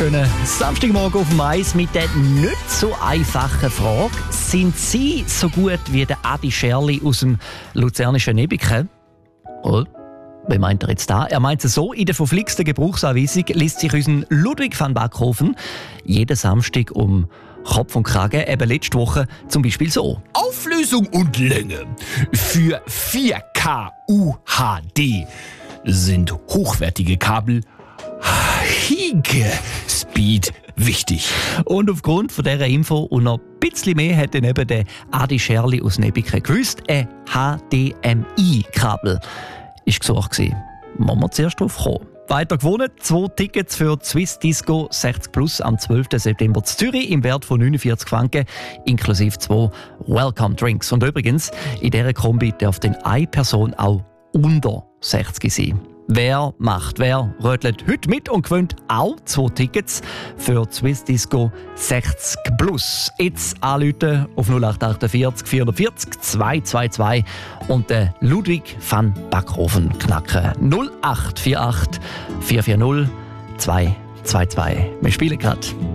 Schönen Samstagmorgen auf dem Eis mit der nicht so einfachen Frage. Sind Sie so gut wie der Adi Scherli aus dem luzernischen Nebiken? Oh, wie meint er jetzt da? Er meint es so, in der verflixten Gebrauchsanweisung liest sich unser Ludwig van Backhofen jeden Samstag um Kopf und Kragen, eben letzte Woche zum Beispiel so. Auflösung und Länge für 4K UHD sind hochwertige Kabel Speed wichtig. Und aufgrund von dieser Info und noch ein bisschen mehr hat dann eben der Adi Scherli aus Nebiken gewusst, ein HDMI-Kabel ist gesucht gewesen. Muss man zuerst drauf kommen. Weiter gewonnen, 2 Tickets für die Swiss Disco 60 Plus am 12. September zu Zürich im Wert von 49 Franken, inklusive 2 Welcome Drinks. Und übrigens, in dieser Kombi darf dann eine Person auch unter 60 sein. Wer rötelt heute mit und gewinnt auch 2 Tickets für die Swiss Disco 60 Plus. Jetzt anrufen auf 0848 440 222 und den Ludwig van Backhofen knacken. 0848 440 222. Wir spielen gerade.